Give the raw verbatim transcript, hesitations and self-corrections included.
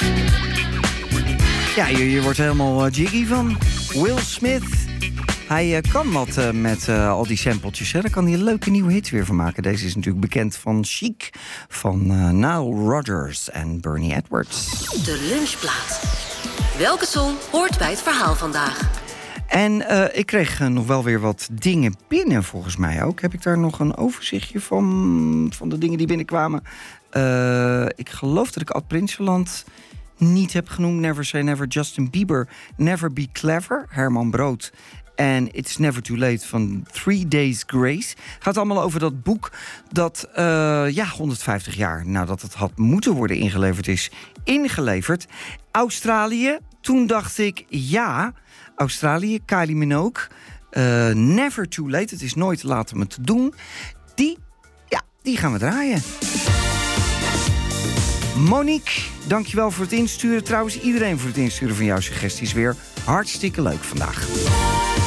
Ja, je, je wordt helemaal uh, jiggy van Will Smith. Hij uh, kan wat uh, met uh, al die sampletjes. Hè. Daar kan hij een leuke nieuwe hit weer van maken. Deze is natuurlijk bekend van Chic, van uh, Nile Rodgers en Bernie Edwards. De lunchplaat. Welke song hoort bij het verhaal vandaag? En uh, ik kreeg uh, nog wel weer wat dingen binnen, volgens mij ook. Heb ik daar nog een overzichtje van, van de dingen die binnenkwamen? Uh, ik geloof dat ik Ad Prinsenland niet heb genoemd. Never Say Never. Justin Bieber. Never Be Clever. Herman Brood. En It's Never Too Late van Three Days Grace. Gaat allemaal over dat boek dat uh, ja, honderdvijftig jaar nadat het had moeten worden ingeleverd is ingeleverd. Australië. Toen dacht ik, ja, Australië, Kylie Minogue. Uh, Never Too Late. Het is nooit te laat om het te doen. Die, ja, die gaan we draaien. Monique, dankjewel voor het insturen. Trouwens, iedereen voor het insturen van jouw suggesties weer. Hartstikke leuk vandaag.